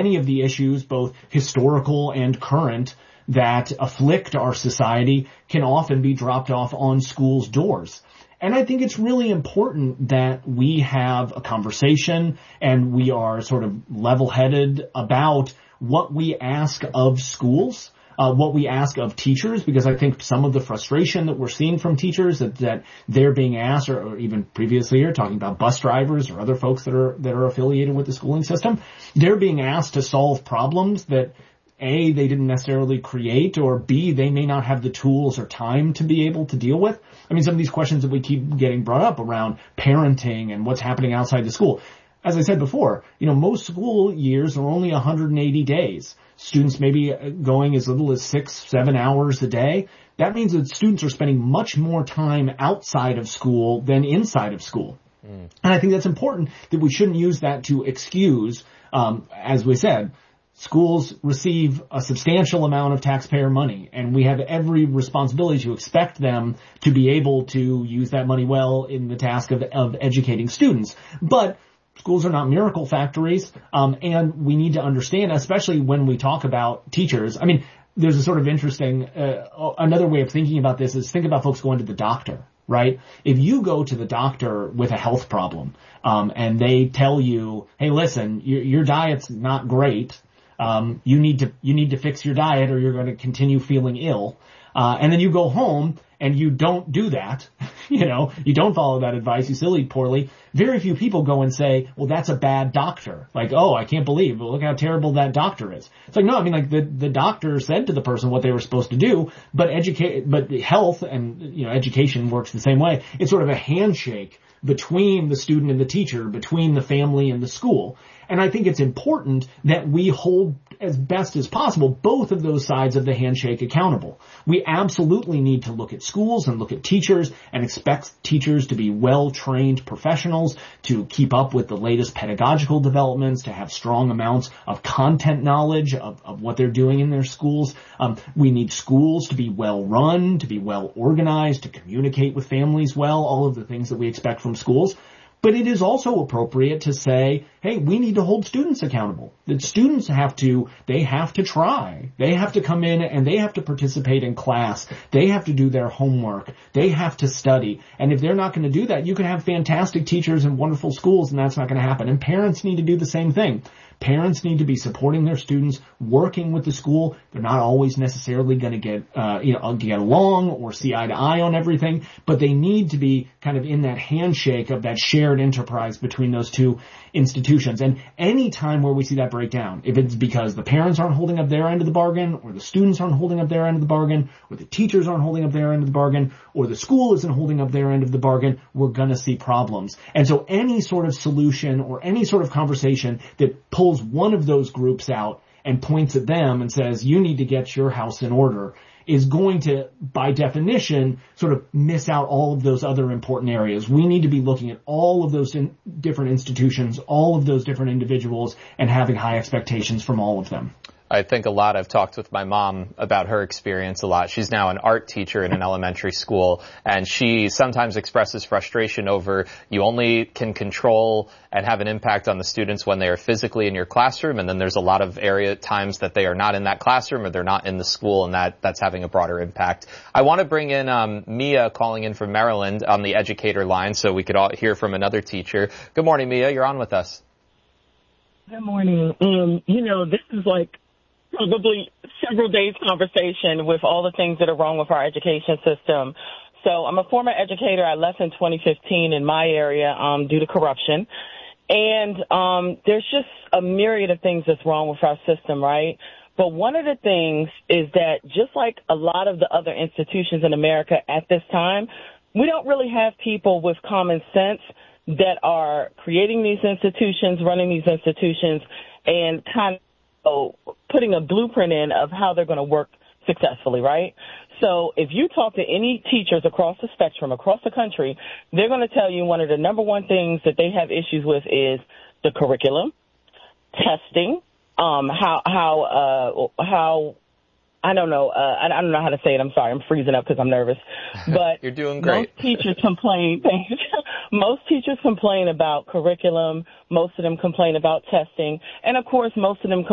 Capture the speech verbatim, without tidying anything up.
many of the issues, both historical and current, that afflict our society can often be dropped off on schools' doors. And I think it's really important that we have a conversation and we are sort of level-headed about what we ask of schools, uh, what we ask of teachers, because I think some of the frustration that we're seeing from teachers that, that they're being asked, or, or even previously here talking about bus drivers or other folks that are, that are affiliated with the schooling system, they're being asked to solve problems that A, they didn't necessarily create, or B, they may not have the tools or time to be able to deal with. I mean, some of these questions that we keep getting brought up around parenting and what's happening outside the school. As I said before, you know, most school years are only one hundred eighty days. Students may be going as little as six, seven hours a day. That means that students are spending much more time outside of school than inside of school. Mm. And I think that's important, that we shouldn't use that to excuse, um, as we said, schools receive a substantial amount of taxpayer money, and we have every responsibility to expect them to be able to use that money well in the task of, of educating students. But schools are not miracle factories, um, and we need to understand, especially when we talk about teachers. I mean, there's a sort of interesting, uh, another way of thinking about this is think about folks going to the doctor, right? If you go to the doctor with a health problem, um, and they tell you, hey, listen, your, your diet's not great, Um, you need to, you need to fix your diet or you're going to continue feeling ill. Uh, and then you go home and you don't do that. You know, you don't follow that advice. You still eat poorly. Very few people go and say, well, that's a bad doctor. Like, oh, I can't believe, well, look how terrible that doctor is. It's like, no, I mean, like the, the doctor said to the person what they were supposed to do, but educate, but health and, you know, education works the same way. It's sort of a handshake between the student and the teacher, between the family and the school. And I think it's important that we hold as best as possible both of those sides of the handshake accountable. We absolutely need to look at schools and look at teachers and expect teachers to be well-trained professionals, to keep up with the latest pedagogical developments, to have strong amounts of content knowledge of, of what they're doing in their schools. Um, we need schools to be well-run, to be well-organized, to communicate with families well, all of the things that we expect from schools. But it is also appropriate to say, hey, we need to hold students accountable. That students have to, they have to try. They have to come in and they have to participate in class. They have to do their homework. They have to study. And if they're not going to do that, you can have fantastic teachers and wonderful schools, and that's not going to happen. And parents need to do the same thing. Parents need to be supporting their students, working with the school. They're not always necessarily going to get, uh, you know, get along or see eye to eye on everything, but they need to be kind of in that handshake of that shared enterprise between those two institutions. And any time where we see that breakdown, if it's because the parents aren't holding up their end of the bargain, or the students aren't holding up their end of the bargain, or the teachers aren't holding up their end of the bargain, or the school isn't holding up their end of the bargain, we're going to see problems. And so any sort of solution or any sort of conversation that pulls one of those groups out and points at them and says, you need to get your house in order, is going to, by definition, sort of miss out all of those other important areas. We need to be looking at all of those in different institutions, all of those different individuals, and having high expectations from all of them. I think a lot. I've talked with my mom about her experience a lot. She's now an art teacher in an elementary school, and she sometimes expresses frustration over you only can control and have an impact on the students when they are physically in your classroom, and then there's a lot of area times that they are not in that classroom or they're not in the school, and that that's having a broader impact. I want to bring in um, Mia calling in from Maryland on the educator line so we could all hear from another teacher. Good morning, Mia. You're on with us. Good morning. Um, you know, this is like probably several days conversation with all the things that are wrong with our education system. So I'm a former educator. I left in twenty fifteen in my area um, due to corruption. And um, there's just a myriad of things that's wrong with our system, right? But one of the things is that just like a lot of the other institutions in America at this time, we don't really have people with common sense that are creating these institutions, running these institutions, and kind of So putting a blueprint in of how they're going to work successfully, right? So if you talk to any teachers across the spectrum, across the country, they're going to tell you one of the number one things that they have issues with is the curriculum, testing, um, how, how, uh, how, I don't know, uh, I don't know how to say it. I'm sorry. I'm freezing up because I'm nervous. But you're doing great. Most teachers complain. Most teachers complain about curriculum. Most of them complain about testing. And of course, most of them